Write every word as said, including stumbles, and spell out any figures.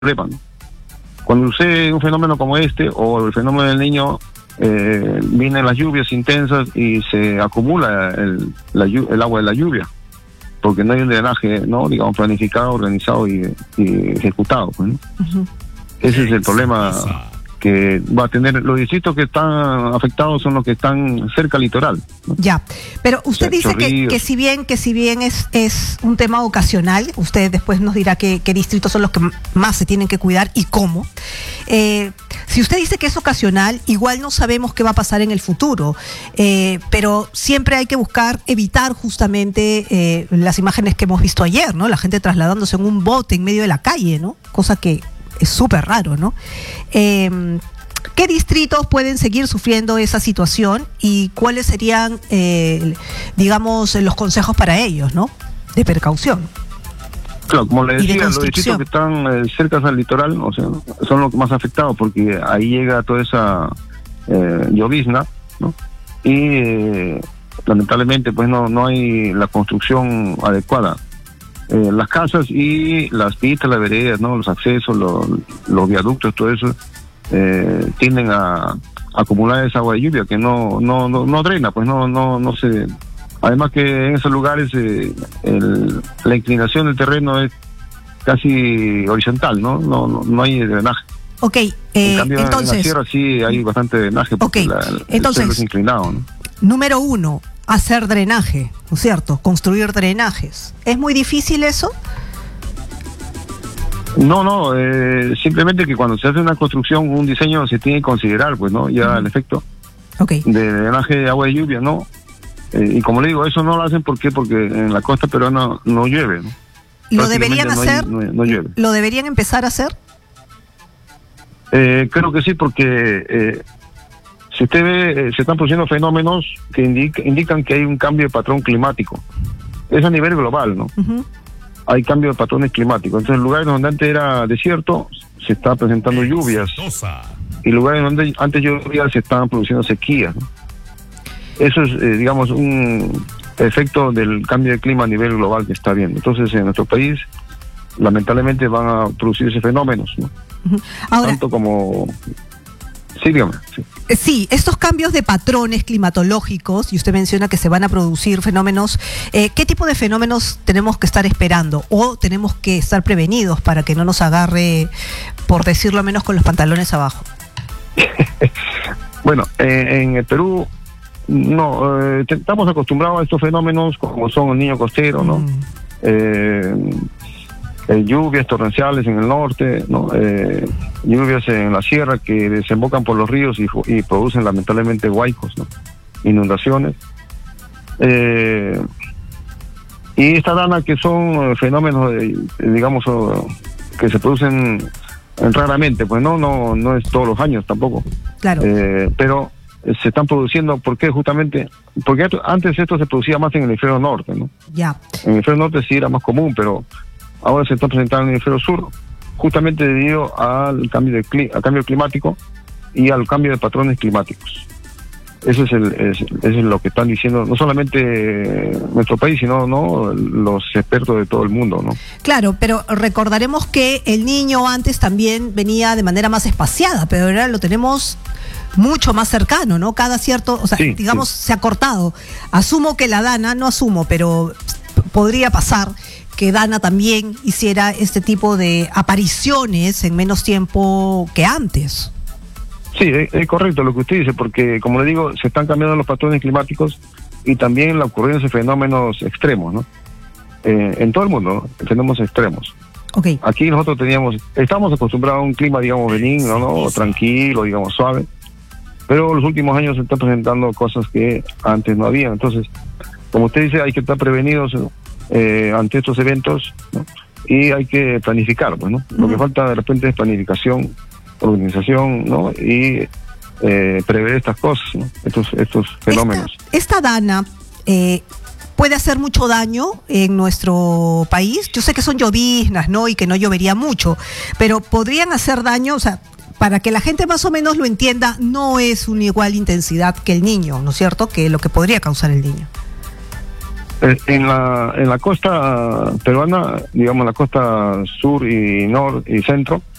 problema, ¿no? Cuando sucede un fenómeno como este, o el fenómeno del Niño, eh, vienen las lluvias intensas y se acumula el, la, el agua de la lluvia, porque no hay un drenaje, ¿no? digamos, planificado, organizado y, y ejecutado, pues, ¿no? Uh-huh. Ese es el problema que va a tener. Los distritos que están afectados son los que están cerca al litoral, ¿no? Ya, pero usted o sea, dice que, que si bien que si bien es es un tema ocasional, usted después nos dirá qué distritos son los que más se tienen que cuidar y cómo. Eh, si usted dice que es ocasional, igual no sabemos qué va a pasar en el futuro, eh, pero siempre hay que buscar evitar justamente eh, las imágenes que hemos visto ayer, ¿no? La gente trasladándose en un bote en medio de la calle, ¿no? Cosa que es súper raro, ¿no? Eh, ¿Qué distritos pueden seguir sufriendo esa situación y cuáles serían, eh, digamos, los consejos para ellos, ¿no? De precaución. Claro, como le decía, los distritos que están eh, cerca al litoral, o sea, son los más afectados porque ahí llega toda esa eh, llovizna, ¿no? Y eh, lamentablemente, pues no no hay la construcción adecuada. Eh, las casas y las pistas, las veredas, ¿no? Los accesos, los, los viaductos, todo eso, eh, tienden a, a acumular esa agua de lluvia que no no no, no drena, pues no no no se. Además que en esos lugares eh, el, la inclinación del terreno es casi horizontal, ¿no? No no, no hay drenaje. Ok, eh, en cambio, entonces. En la sierra sí hay bastante drenaje porque okay, la, el entonces, suelo es inclinado, ¿no? Número uno, hacer drenaje, ¿no es cierto? Construir drenajes. ¿Es muy difícil eso? No, no, eh, simplemente que cuando se hace una construcción, un diseño se tiene que considerar, pues, ¿no? Ya uh-huh. el efecto okay. de drenaje de agua de lluvia, ¿no? Eh, y como le digo, eso no lo hacen, ¿por qué? Porque en la costa peruana no llueve, ¿no? ¿Lo deberían no hacer? Hay, no, no llueve. ¿Lo deberían empezar a hacer? Eh, creo que sí, porque eh, si usted ve, eh, se están produciendo fenómenos que indica, indican que hay un cambio de patrón climático. Es a nivel global, ¿no? Uh-huh. Hay cambio de patrones climáticos. Entonces, en lugares donde antes era desierto, se está presentando lluvias. Y lugares donde antes llovía, se estaban produciendo sequías, ¿no? Eso es, eh, digamos, un efecto del cambio de clima a nivel global que está habiendo. Entonces, en nuestro país, lamentablemente, van a producirse fenómenos, ¿no? Uh-huh. Ahora, tanto como... Sí, dígame. Sí. sí, estos cambios de patrones climatológicos, y usted menciona que se van a producir fenómenos, eh, ¿qué tipo de fenómenos tenemos que estar esperando? ¿O tenemos que estar prevenidos para que no nos agarre, por decirlo menos, con los pantalones abajo? Bueno, eh, en el Perú... No, eh, estamos acostumbrados a estos fenómenos como son el Niño costero, ¿no? Mm. Eh, eh, lluvias torrenciales en el norte, ¿no? Eh, lluvias en la sierra que desembocan por los ríos y, y producen lamentablemente huaicos, ¿no? Inundaciones. Eh, y esta dana que son fenómenos, de, digamos, que se producen raramente, pues no, no, no es todos los años tampoco. Claro. Eh, pero se están produciendo, ¿por qué? Justamente, porque antes esto se producía más en el hemisferio norte, ¿no? Ya. En el hemisferio norte sí era más común, pero ahora se está presentando en el hemisferio sur, justamente debido al cambio de cli al cambio climático y al cambio de patrones climáticos. Eso es, el, es, eso es lo que están diciendo, no solamente nuestro país, sino no los expertos de todo el mundo, ¿no? Claro, pero recordaremos que el Niño antes también venía de manera más espaciada, pero ahora lo tenemos mucho más cercano, ¿no? Cada cierto, o sea, sí, digamos, sí. se ha cortado. Asumo que la Dana, no asumo, pero podría pasar que Dana también hiciera este tipo de apariciones en menos tiempo que antes. Sí, es, es correcto lo que usted dice, porque como le digo, se están cambiando los patrones climáticos y también la ocurrencia de fenómenos extremos, ¿no? Eh, en todo el mundo, ¿no? Fenómenos extremos. Okay. Aquí nosotros teníamos, estamos acostumbrados a un clima, digamos, benigno, ¿no? Tranquilo, digamos, suave. Pero los últimos años se están presentando cosas que antes no había. Entonces, como usted dice, hay que estar prevenidos eh, ante estos eventos, ¿no? Y hay que planificar, pues, ¿no? Lo que falta de repente es planificación, organización, ¿no? Y eh, prever estas cosas, ¿no? Estos, estos fenómenos. Esta, esta Dana eh, puede hacer mucho daño en nuestro país. Yo sé que son lloviznas, ¿no? Y que no llovería mucho, pero podrían hacer daño, o sea, para que la gente más o menos lo entienda, no es una igual intensidad que el Niño, ¿no es cierto? Que lo que podría causar el Niño. En la en la costa peruana, digamos la costa sur y norte y centro,